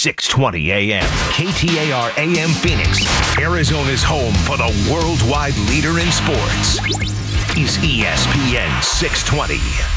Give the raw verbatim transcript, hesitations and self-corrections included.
six twenty A M, K T A R A M Phoenix, Arizona's home for the worldwide leader in sports, is E S P N six twenty.